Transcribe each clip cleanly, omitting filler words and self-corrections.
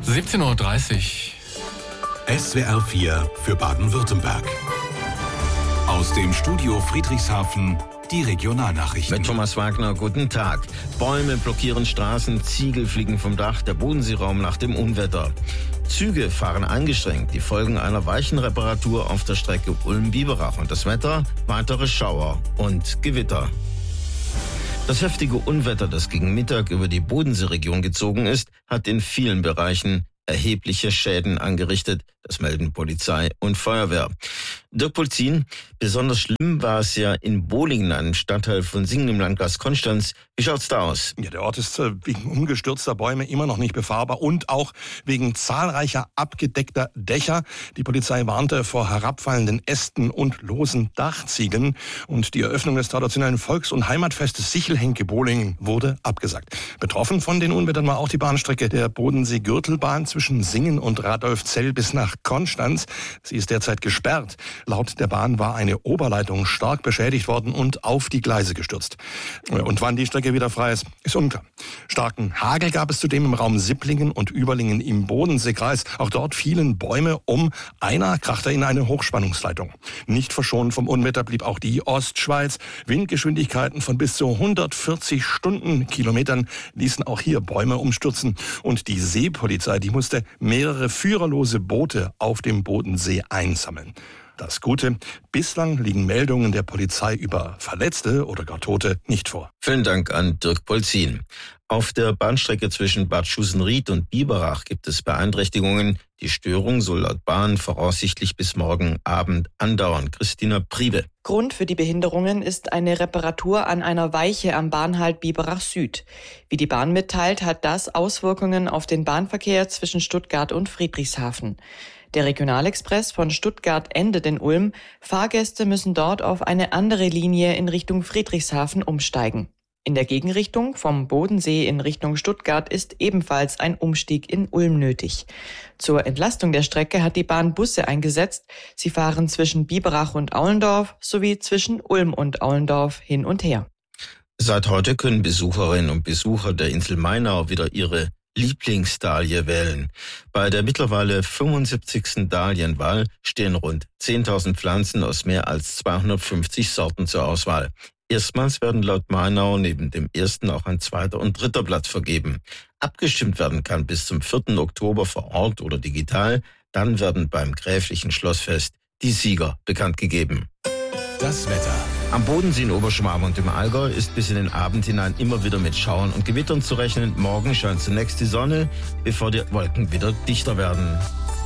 17:30 Uhr. SWR 4 für Baden-Württemberg. Aus dem Studio Friedrichshafen die Regionalnachrichten. Mit Thomas Wagner, guten Tag. Bäume blockieren Straßen, Ziegel fliegen vom Dach, der Bodenseeraum nach dem Unwetter. Züge fahren eingeschränkt, die Folgen einer Weichenreparatur auf der Strecke Ulm-Biberach. Und das Wetter? Weitere Schauer und Gewitter. Das heftige Unwetter, das gegen Mittag über die Bodenseeregion gezogen ist, hat in vielen Bereichen erhebliche Schäden angerichtet. Das melden Polizei und Feuerwehr. Dirk Polzin, besonders schlimm war es ja in Bohlingen, einem Stadtteil von Singen im Landkreis Konstanz. Wie schaut's da aus? Ja, der Ort ist wegen umgestürzter Bäume immer noch nicht befahrbar und auch wegen zahlreicher abgedeckter Dächer. Die Polizei warnte vor herabfallenden Ästen und losen Dachziegeln. Und die Eröffnung des traditionellen Volks- und Heimatfestes Sichelhenke-Bohlingen wurde abgesagt. Betroffen von den Unwettern war auch die Bahnstrecke der Bodensee-Gürtelbahn zwischen Singen und Radolfzell bis nach Konstanz. Sie ist derzeit gesperrt. Laut der Bahn war eine Oberleitung stark beschädigt worden und auf die Gleise gestürzt. Und wann die Strecke wieder frei ist unklar. Starken Hagel gab es zudem im Raum Sipplingen und Überlingen im Bodenseekreis. Auch dort fielen Bäume um. Einer krachte in eine Hochspannungsleitung. Nicht verschont vom Unwetter blieb auch die Ostschweiz. Windgeschwindigkeiten von bis zu 140 Stundenkilometern ließen auch hier Bäume umstürzen. Und die Seepolizei, die musste mehrere führerlose Boote auf dem Bodensee einsammeln. Das Gute, bislang liegen Meldungen der Polizei über Verletzte oder gar Tote nicht vor. Vielen Dank an Dirk Polzin. Auf der Bahnstrecke zwischen Bad Schusenried und Biberach gibt es Beeinträchtigungen. Die Störung soll laut Bahn voraussichtlich bis morgen Abend andauern. Christina Priebe. Grund für die Behinderungen ist eine Reparatur an einer Weiche am Bahnhalt Biberach Süd. Wie die Bahn mitteilt, hat das Auswirkungen auf den Bahnverkehr zwischen Stuttgart und Friedrichshafen. Der Regionalexpress von Stuttgart endet in Ulm. Fahrgäste müssen dort auf eine andere Linie in Richtung Friedrichshafen umsteigen. In der Gegenrichtung vom Bodensee in Richtung Stuttgart ist ebenfalls ein Umstieg in Ulm nötig. Zur Entlastung der Strecke hat die Bahn Busse eingesetzt. Sie fahren zwischen Biberach und Aulendorf sowie zwischen Ulm und Aulendorf hin und her. Seit heute können Besucherinnen und Besucher der Insel Mainau wieder ihre Lieblingsdahlie wählen. Bei der mittlerweile 75. Dahlienwahl stehen rund 10.000 Pflanzen aus mehr als 250 Sorten zur Auswahl. Erstmals werden laut Mainau neben dem ersten auch ein zweiter und dritter Platz vergeben. Abgestimmt werden kann bis zum 4. Oktober vor Ort oder digital. Dann werden beim Gräflichen Schlossfest die Sieger bekannt gegeben. Das Wetter. Am Bodensee in Oberschwaben und im Allgäu ist bis in den Abend hinein immer wieder mit Schauern und Gewittern zu rechnen. Morgen scheint zunächst die Sonne, bevor die Wolken wieder dichter werden.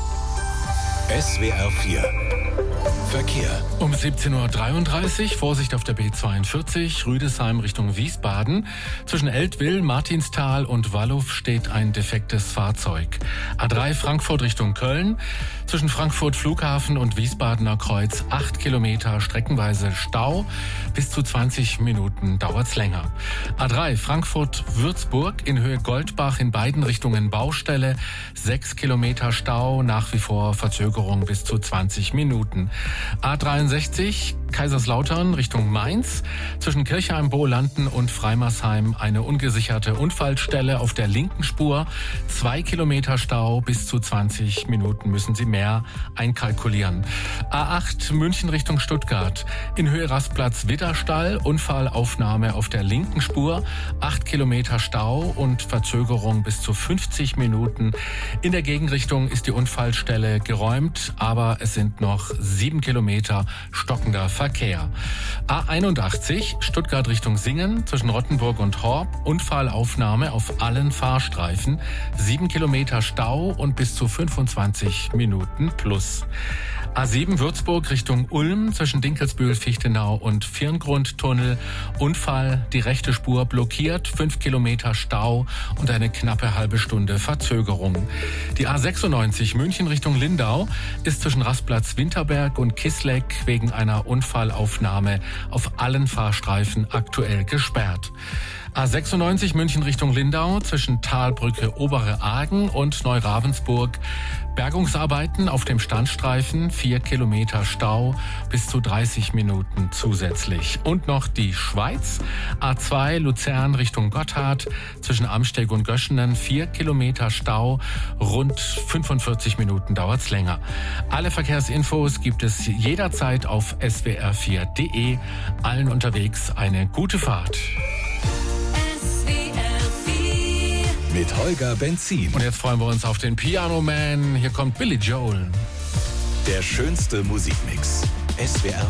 SWR 4 Verkehr. Um 17:33 Uhr, Vorsicht auf der B42, Rüdesheim Richtung Wiesbaden. Zwischen Eltville, Martinsthal und Walluff steht ein defektes Fahrzeug. A3 Frankfurt Richtung Köln. Zwischen Frankfurt Flughafen und Wiesbadener Kreuz 8 Kilometer streckenweise Stau. Bis zu 20 Minuten dauert's länger. A3 Frankfurt-Würzburg in Höhe Goldbach in beiden Richtungen Baustelle. 6 Kilometer Stau, nach wie vor Verzögerung bis zu 20 Minuten. A63 Kaiserslautern Richtung Mainz. Zwischen Kirchheim-Bohlanden und Freimersheim eine ungesicherte Unfallstelle auf der linken Spur. 2 Kilometer Stau, bis zu 20 Minuten müssen Sie mehr einkalkulieren. A8 München Richtung Stuttgart. In Höhe Rastplatz Widderstall, Unfallaufnahme auf der linken Spur. 8 Kilometer Stau und Verzögerung bis zu 50 Minuten. In der Gegenrichtung ist die Unfallstelle geräumt, aber es sind noch 7 Kilometer stockender Verkehr. A81 Stuttgart Richtung Singen zwischen Rottenburg und Horb. Unfallaufnahme auf allen Fahrstreifen. 7 Kilometer Stau und bis zu 25 Minuten plus. A7 Würzburg Richtung Ulm zwischen Dinkelsbühl, Fichtenau und Firngrundtunnel. Unfall, die rechte Spur blockiert, 5 Kilometer Stau und eine knappe halbe Stunde Verzögerung. Die A96 München Richtung Lindau ist zwischen Rastplatz Winterberg und Kisleck wegen einer Unfallaufnahme auf allen Fahrstreifen aktuell gesperrt. A96 München Richtung Lindau zwischen Talbrücke Obere Argen und Neuravensburg. Bergungsarbeiten auf dem Standstreifen, 4 Kilometer Stau, bis zu 30 Minuten zusätzlich. Und noch die Schweiz, A2 Luzern Richtung Gotthard, zwischen Amsteg und Göschenen, 4 Kilometer Stau, rund 45 Minuten dauert's länger. Alle Verkehrsinfos gibt es jederzeit auf swr4.de. Allen unterwegs eine gute Fahrt. Mit Holger Benzin. Und jetzt freuen wir uns auf den Piano Man. Hier kommt Billy Joel. Der schönste Musikmix. SWR